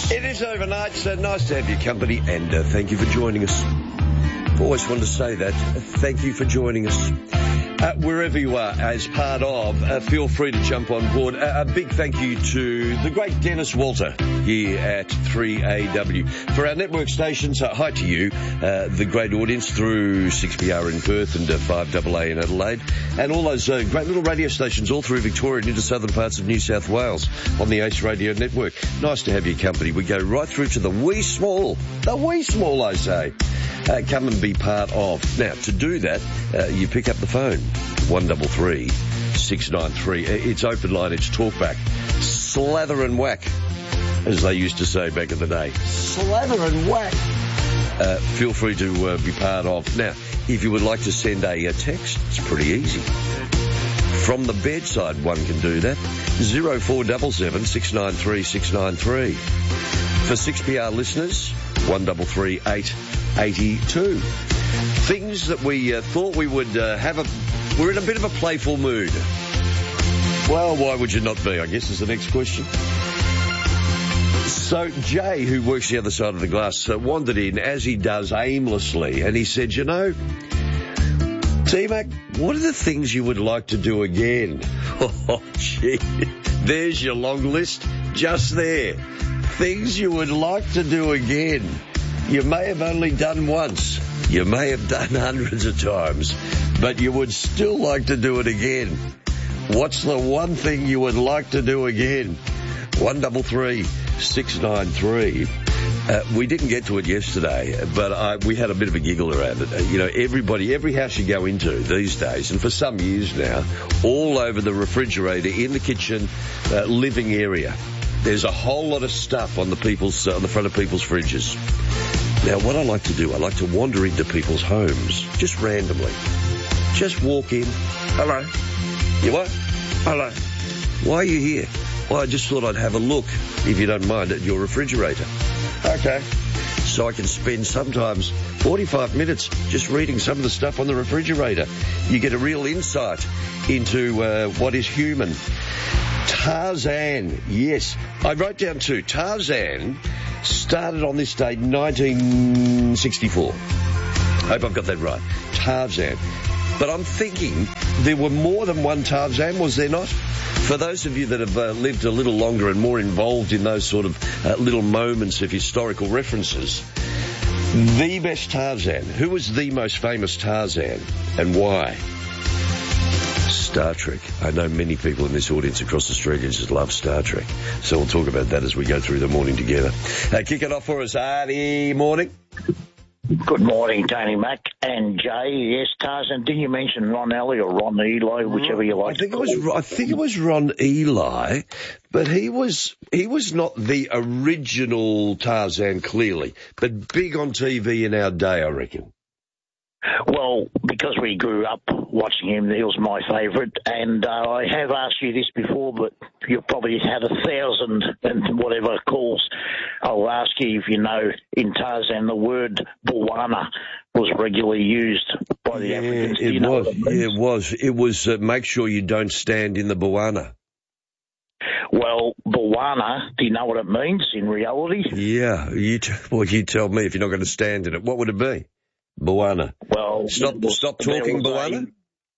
It is overnight, so nice to have your company, and thank you for joining us. Always wanted to say that. Thank you for joining us. Wherever you are as part of, feel free to jump on board. A big thank you to the great Dennis Walter here at 3AW. For our network stations, hi to you, the great audience through 6PR in Perth and 5AA in Adelaide, and all those great little radio stations all through Victoria and into southern parts of New South Wales on the Ace Radio Network. Nice to have your company. We go right through to the wee small, I say. Come and be part of. Now, to do that, you pick up the phone, 133 693. It's open line, it's talkback. Slather and whack, as they used to say back in the day. Slather and whack. Feel free to be part of. Now, if you would like to send a text, it's pretty easy. From the bedside, one can do that. 0477 693 693. For 6PR listeners, 133 882. Things that we thought we would we're in a bit of a playful mood. Well, why would you not be, I guess, is the next question. So Jay, who works the other side of the glass, wandered in, as he does aimlessly, and he said, you know, T-Mac, what are the things you would like to do again? Oh, gee, there's your long list, just there. Things you would like to do again. You may have only done once. You may have done hundreds of times, but you would still like to do it again. What's the one thing you would like to do again? 133 693. We didn't get to it yesterday, but we had a bit of a giggle around it. You know, every house you go into these days, and for some years now, all over the refrigerator, in the kitchen, living area, there's a whole lot of stuff on the front of people's fridges. Now, what I like to do, I like to wander into people's homes, just randomly. Just walk in. Hello. You what? Hello. Why are you here? Well, I just thought I'd have a look, if you don't mind, at your refrigerator. Okay. So I can spend sometimes 45 minutes just reading some of the stuff on the refrigerator. You get a real insight into what is human. Tarzan, yes. I wrote down too. Tarzan started on this date, 1964. Hope I've got that right. Tarzan. But I'm thinking there were more than one Tarzan, was there not? For those of you that have lived a little longer and more involved in those sort of little moments of historical references, the best Tarzan. Who was the most famous Tarzan and why? Star Trek. I know many people in this audience across Australia just love Star Trek. So we'll talk about that as we go through the morning together. Kick it off for us, Artie. Morning. Good morning, Tony Mac and Jay. Yes, Tarzan. Did you mention Ron Ellie or Ron Eli, whichever you like? I think it was Ron Eli, but he was not the original Tarzan, clearly, but big on TV in our day, I reckon. Well, because we grew up watching him, he was my favourite, and I have asked you this before, but you've probably had 1,000 and whatever calls. I'll ask you if you know, in Tarzan, the word Bwana was regularly used by the Africans. Do you know what it means? Yeah, it was. It was make sure you don't stand in the Bwana. Well, Bwana, do you know what it means in reality? Yeah, you tell me if you're not going to stand in it. What would it be? Bwana. Well, stop talking, Bwana.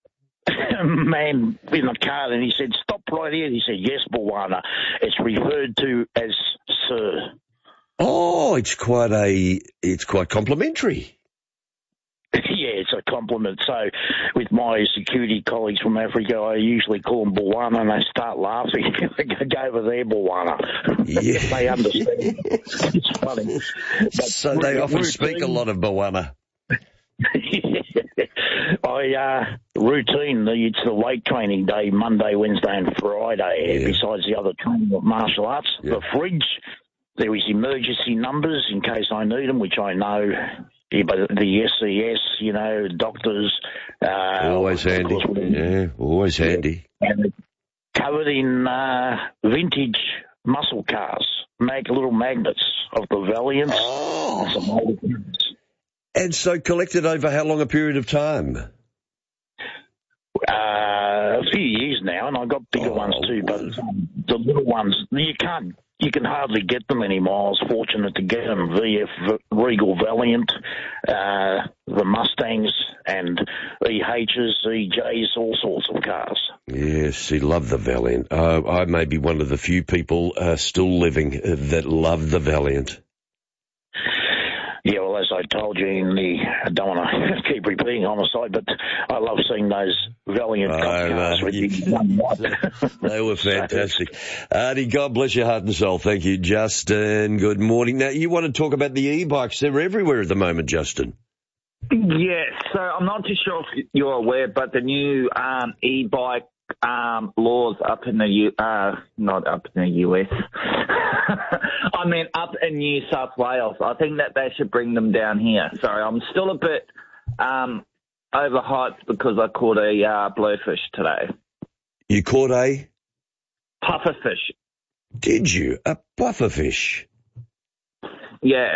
Man in the car, and he said, "Stop right here." He said, "Yes, Bwana." It's referred to as sir. Oh, it's quite complimentary. Yeah, it's a compliment. So with my security colleagues from Africa, I usually call them Bwana, and they start laughing. They go over there, Bwana. Yeah. They understand. It's funny. But so they often speak a lot of Bwana. Routine, it's the weight training day, Monday, Wednesday and Friday, yeah. Besides the other training of martial arts. Yeah. The fridge, there is emergency numbers in case I need them, which I know, but the SCS, doctors. Always handy. Yeah, always handy. And covered in vintage muscle cars, make little magnets of the Valiants. Oh. And some old things. And so collected over how long a period of time? a few years now, and I got bigger ones too, but the little ones, you can hardly get them anymore. I was fortunate to get them, VF Regal Valiant, the Mustangs, and EHs, EJs, all sorts of cars. Yes, he loved the Valiant. I may be one of the few people still living that love the Valiant. Yeah, well, as I told you, I don't want to keep repeating on the side, but I love seeing those Valiant cars with the one white. They were fantastic. Artie, God bless your heart and soul. Thank you, Justin. Good morning. Now, you want to talk about the e-bikes. They're everywhere at the moment, Justin. Yes, so I'm not too sure if you're aware, but the new e-bike laws up in the not up in the US. I mean, up in New South Wales. I think that they should bring them down here. Sorry, I'm still a bit overhyped because I caught a blowfish today. You caught a? Pufferfish. Did you? A pufferfish? Yeah.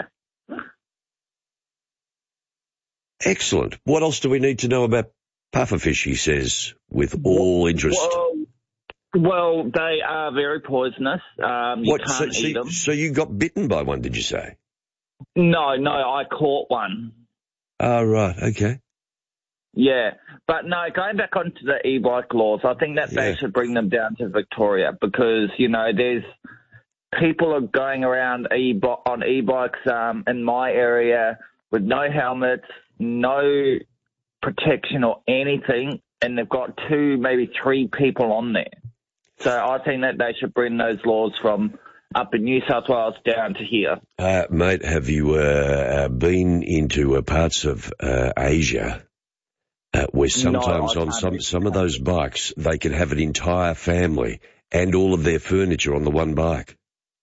Excellent. What else do we need to know about pufferfish, he says, with all interest? Well, they are very poisonous. You can't eat them. So you got bitten by one, did you say? No, I caught one. Oh, right, okay. Yeah, but no, going back onto the e-bike laws, I think that they should bring them down to Victoria because, there's people are going around on e-bikes in my area with no helmets, no protection or anything, and they've got 2, maybe 3 people on there. So I think that they should bring those laws from up in New South Wales down to here. Mate, have you been into parts of Asia where sometimes on some of those bikes they can have an entire family and all of their furniture on the one bike?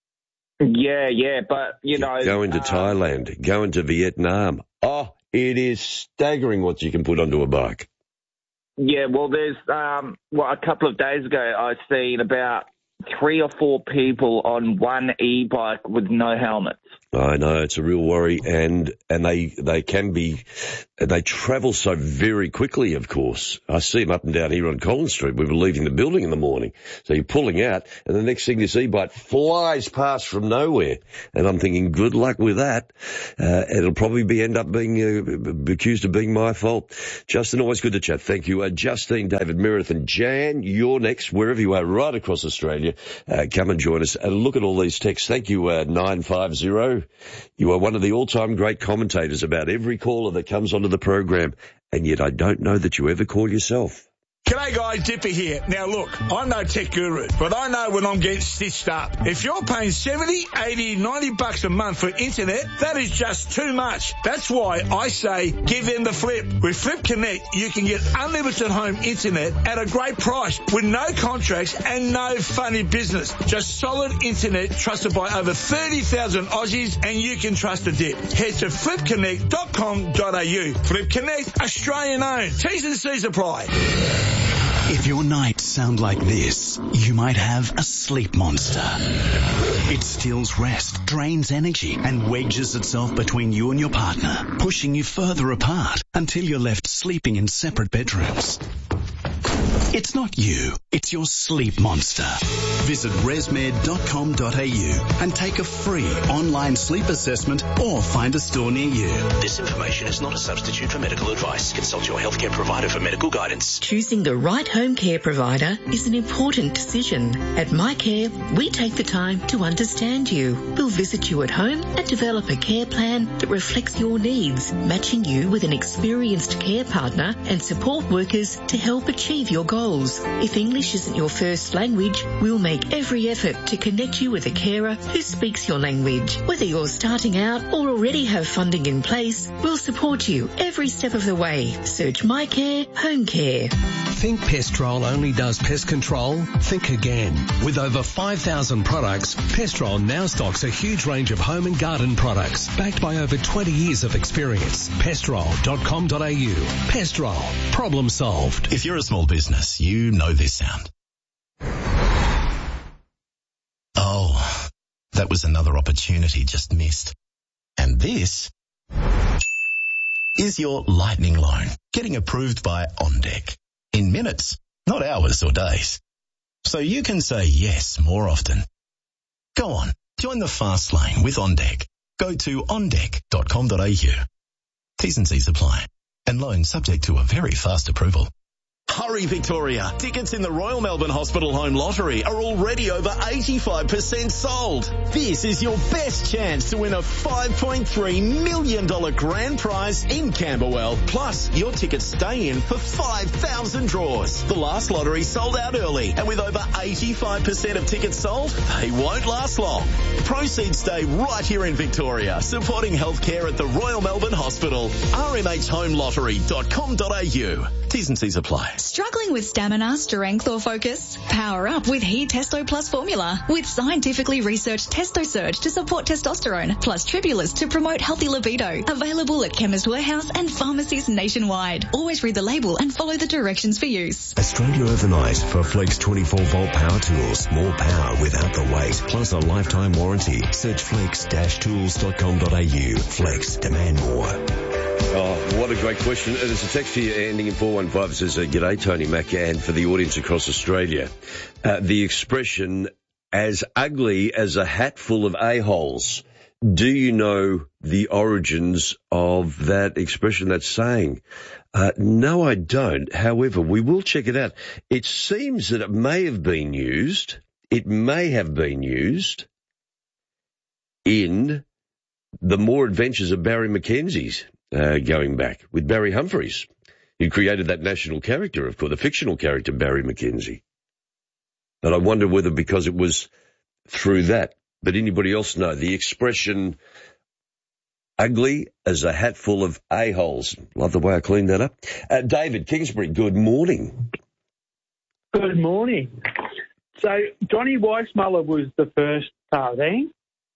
Yeah, but, Go into Thailand, go into Vietnam. Oh, it is staggering what you can put onto a bike. Yeah, well, there's, a couple of days ago, I seen about 3 or 4 people on one e-bike with no helmets. I know, it's a real worry, and they travel so very quickly, of course. I see them up and down here on Collins Street. We were leaving the building in the morning. So you're pulling out, and the next thing this e-bike flies past from nowhere. And I'm thinking, good luck with that. It'll probably end up being accused of being my fault. Justin, always good to chat. Thank you. Justine, David, Meredith, and Jan, you're next, wherever you are, right across Australia. Come and join us and look at all these texts. Thank you, 950. You are one of the all-time great commentators about every caller that comes onto the program, and yet I don't know that you ever call yourself. G'day guys, Dipper here. Now look, I'm no tech guru, but I know when I'm getting stitched up. If you're paying $70, $80, $90 a month for internet, that is just too much. That's why I say give them the Flip. With Flip Connect, you can get unlimited home internet at a great price with no contracts and no funny business. Just solid internet trusted by over 30,000 Aussies, and you can trust a dip. Head to flipconnect.com.au. Flip Connect, Australian owned. T's and C's apply. If your nights sound like this, you might have a sleep monster. It steals rest, drains energy, and wedges itself between you and your partner, pushing you further apart until you're left sleeping in separate bedrooms. It's not you, it's your sleep monster. Visit resmed.com.au and take a free online sleep assessment or find a store near you. This information is not a substitute for medical advice. Consult your healthcare provider for medical guidance. Choosing the right home care provider is an important decision. At MyCare, we take the time to understand you. We'll visit you at home and develop a care plan that reflects your needs, matching you with an experienced care partner and support workers to help achieve your goals. If English isn't your first language, we'll make every effort to connect you with a carer who speaks your language. Whether you're starting out or already have funding in place, we'll support you every step of the way. Search MyCare Home Care. Think Pestrol only does pest control? Think again. With over 5,000 products, Pestrol now stocks a huge range of home and garden products, backed by over 20 years of experience. Pestrol.com.au. Pestrol. Problem solved. If you're a small business, you know this sound. Oh, that was another opportunity just missed. And this is your lightning loan, getting approved by OnDeck. In minutes, not hours or days. So you can say yes more often. Go on, join the fast lane with OnDeck. Go to ondeck.com.au. T's and C's apply. And loan subject to a very fast approval. Hurry, Victoria. Tickets in the Royal Melbourne Hospital Home Lottery are already over 85% sold. This is your best chance to win a $5.3 million grand prize in Camberwell. Plus, your tickets stay in for 5,000 draws. The last lottery sold out early, and with over 85% of tickets sold, they won't last long. Proceeds stay right here in Victoria, supporting healthcare at the Royal Melbourne Hospital. rmhhomeLottery.com.au. T's and C's apply. Struggling with stamina, strength or focus? Power up with He Testo Plus formula with scientifically researched Testo Surge to support testosterone plus Tribulus to promote healthy libido. Available at Chemist Warehouse and pharmacies nationwide. Always read the label and follow the directions for use. Australia overnight for Flex 24-volt power tools. More power without the wait, plus a lifetime warranty. Search flex-tools.com.au. Flex, demand more. Oh, what a great question. There's a text here ending in 415. It says, G'day, Tony Mack, and for the audience across Australia, the expression, as ugly as a hat full of a-holes. Do you know the origins of that expression, that saying? No, I don't. However, we will check it out. It seems that it may have been used in The More Adventures of Barry Mackenzie's. Going back with Barry Humphries, who created that national character, of course, the fictional character Barry Mackenzie. But I wonder whether because it was through that. But anybody else know the expression ugly as a hat full of a-holes? Love the way I cleaned that up. David Kingsbury, good morning. Good morning. So Johnny Weissmuller was the first Tarzan.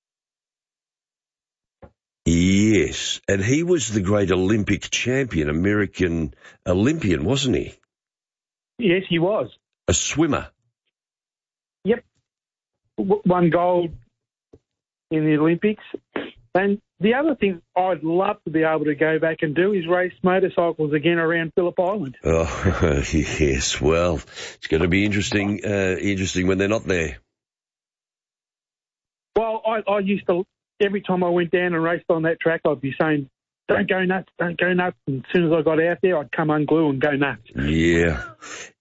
Yes, and he was the great Olympic champion, American Olympian, wasn't he? Yes, he was. A swimmer. Yep. Won gold in the Olympics. And the other thing I'd love to be able to go back and do is race motorcycles again around Phillip Island. Oh, yes. Well, it's going to be interesting when they're not there. Well, I used to... Every time I went down and raced on that track, I'd be saying, don't go nuts, don't go nuts. And as soon as I got out there, I'd come unglue and go nuts. Yeah.